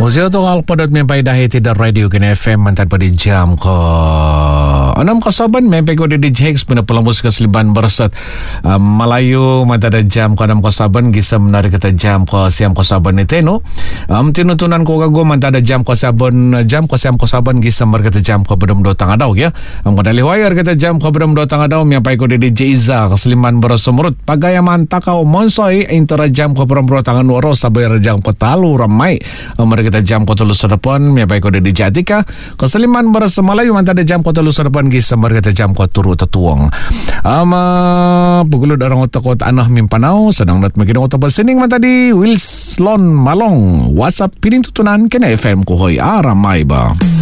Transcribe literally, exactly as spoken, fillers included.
Museo to kalpodot may paidahi tidak radio kina F M mantan pada jam ko enam kasaban may pego di D J Hex penapulang musik keseliban bersat um, Melayu mantan ada jam ko enam kasaban gisa menarik kata jam ko siam kasaban itu no um, tinutunan ko kago mantan ada jam ko saban jam ko siam kasaban gisa mer kata jam ko bedem do tangadaw ya am kadali wire kata jam ko bedem do tangadaw may pego di D J Iza keseliban bersumrut pagaya mantakaw monsoy intera jam ko bedem do tangan waro sabay jam ko talu ramai um, kita jam kota lusa depan mi baik kode di Jatika keseliman berasa Melayu mantan ada jam kota lusa depan gisa mer kita jam kota turu tetuang ama pegulud orang otak-otak anah mimpanau sedang dat magina otak bersening mantan di Wilslon Malong WhatsApp pining tutunan kena F M ko hoy aramai ba.